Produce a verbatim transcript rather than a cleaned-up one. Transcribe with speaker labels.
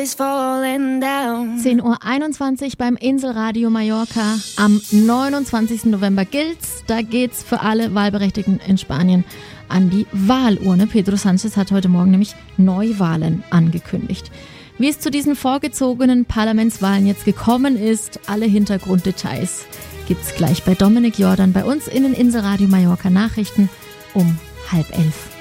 Speaker 1: zehn Uhr einundzwanzig beim Inselradio Mallorca. Am neunundzwanzigsten November gilt's. Da geht's für alle Wahlberechtigten in Spanien an die Wahlurne. Pedro Sánchez hat heute Morgen nämlich Neuwahlen angekündigt. Wie es zu diesen vorgezogenen Parlamentswahlen jetzt gekommen ist, alle Hintergrunddetails gibt's gleich bei Dominik Jordan bei uns in den Inselradio Mallorca Nachrichten um halb elf.